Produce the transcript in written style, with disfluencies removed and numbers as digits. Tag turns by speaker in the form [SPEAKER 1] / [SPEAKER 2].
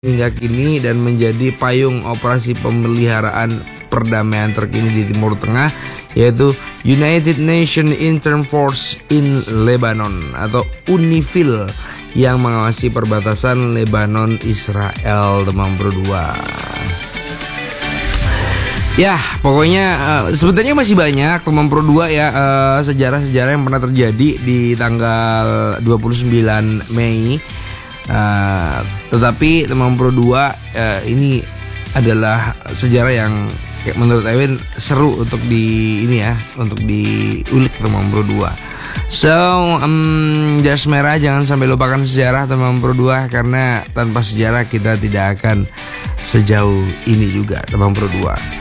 [SPEAKER 1] hingga kini dan menjadi payung operasi pemeliharaan perdamaian terkini di Timur Tengah, yaitu United Nations Interim Force in Lebanon atau UNIFIL yang mengawasi perbatasan Lebanon Israel, teman berdua. Ya, pokoknya sebenarnya masih banyak teman berdua ya, sejarah-sejarah yang pernah terjadi di tanggal 29 Mei. Tetapi teman Pro 2 ini adalah sejarah yang menurut Ewin seru untuk untuk diulik teman Pro 2. So, jas merah, jangan sampai lupakan sejarah teman Pro 2, karena tanpa sejarah kita tidak akan sejauh ini juga teman Pro 2.